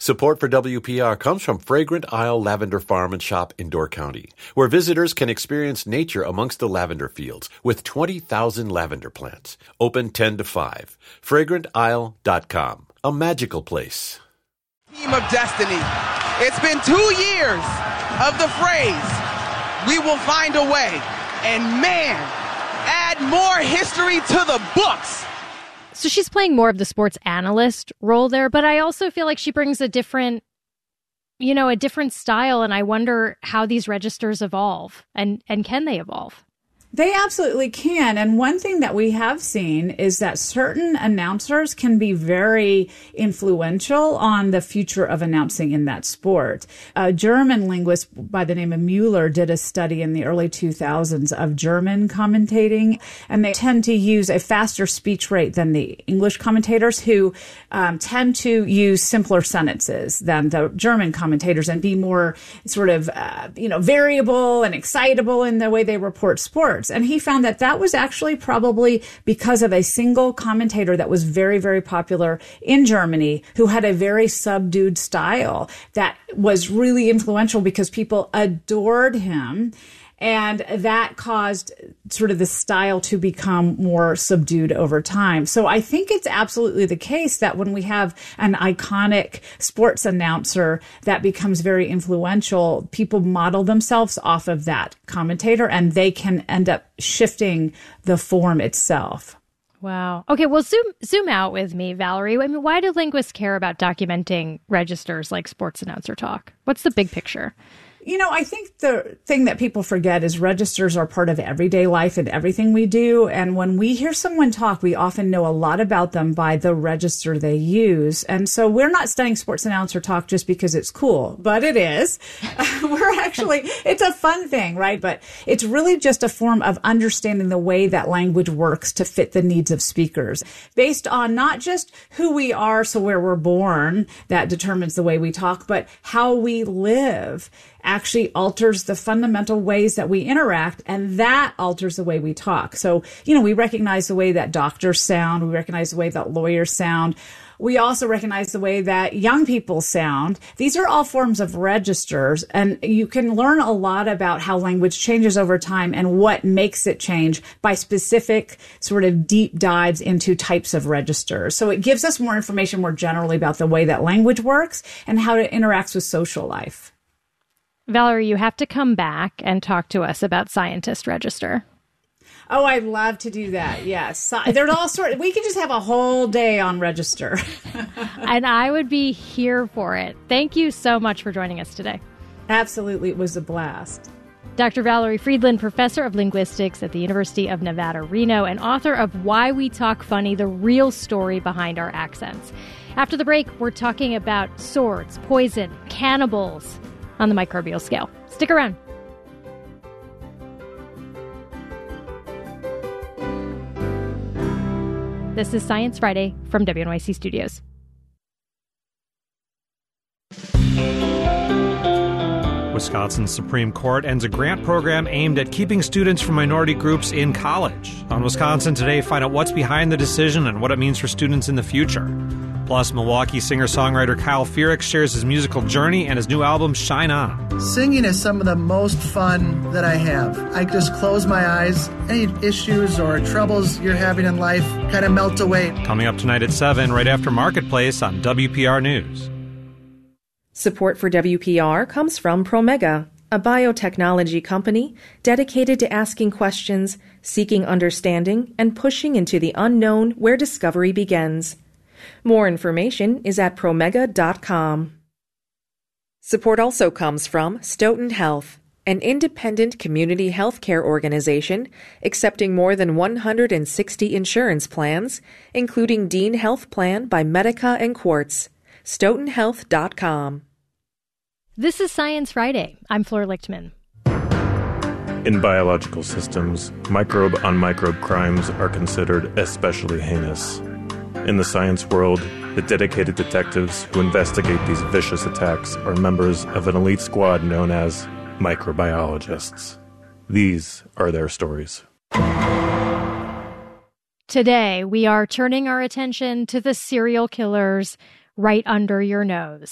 Support for WPR comes from Fragrant Isle Lavender Farm and Shop in Door County, where visitors can experience nature amongst the lavender fields with 20,000 lavender plants. Open 10 to 5. FragrantIsle.com. A magical place. Team of destiny. It's been 2 years of the phrase, "We will find a way." And man, add more history to the books. So she's playing more of the sports analyst role there, but I also feel like she brings a different style, and I wonder how these registers evolve, and can they evolve? They absolutely can. And one thing that we have seen is that certain announcers can be very influential on the future of announcing in that sport. A German linguist by the name of Mueller did a study in the early 2000s of German commentating, and they tend to use a faster speech rate than the English commentators, who tend to use simpler sentences than the German commentators and be more sort of, variable and excitable in the way they report sports. And he found that that was actually probably because of a single commentator that was very, very popular in Germany, who had a very subdued style that was really influential because people adored him. And that caused sort of the style to become more subdued over time. So I think it's absolutely the case that when we have an iconic sports announcer that becomes very influential, people model themselves off of that commentator, and they can end up shifting the form itself. Wow. Okay, well, zoom out with me, Valerie. I mean, why do linguists care about documenting registers like sports announcer talk? What's the big picture? I think the thing that people forget is registers are part of everyday life and everything we do. And when we hear someone talk, we often know a lot about them by the register they use. And so we're not studying sports announcer talk just because it's cool, but it is. It's a fun thing, right? But it's really just a form of understanding the way that language works to fit the needs of speakers based on not just who we are, so where we're born, that determines the way we talk, but how we live actually alters the fundamental ways that we interact, and that alters the way we talk. So, we recognize the way that doctors sound. We recognize the way that lawyers sound. We also recognize the way that young people sound. These are all forms of registers, and you can learn a lot about how language changes over time and what makes it change by specific sort of deep dives into types of registers. So it gives us more information more generally about the way that language works and how it interacts with social life. Valerie, you have to come back and talk to us about Scientist Register. Oh, I'd love to do that. Yes. There's all sorts. We could just have a whole day on Register. And I would be here for it. Thank you so much for joining us today. Absolutely. It was a blast. Dr. Valerie Friedland, professor of linguistics at the University of Nevada, Reno, and author of Why We Talk Funny, the real story behind our accents. After the break, we're talking about swords, poison, cannibals on the microbial scale. Stick around. This is Science Friday from WNYC Studios. Wisconsin's Supreme Court ends a grant program aimed at keeping students from minority groups in college. On Wisconsin Today, find out what's behind the decision and what it means for students in the future. Plus, Milwaukee singer-songwriter Kyle Fierix shares his musical journey and his new album, Shine On. Singing is some of the most fun that I have. I just close my eyes. Any issues or troubles you're having in life kind of melt away. Coming up tonight at 7, right after Marketplace on WPR News. Support for WPR comes from Promega, a biotechnology company dedicated to asking questions, seeking understanding, and pushing into the unknown where discovery begins. More information is at promega.com. Support also comes from Stoughton Health, an independent community healthcare organization accepting more than 160 insurance plans, including Dean Health Plan by Medica and Quartz. StoughtonHealth.com. This is Science Friday. I'm Fleur Lichtman. In biological systems, microbe-on-microbe crimes are considered especially heinous. In the science world, the dedicated detectives who investigate these vicious attacks are members of an elite squad known as microbiologists. These are their stories. Today, we are turning our attention to the serial killers right under your nose.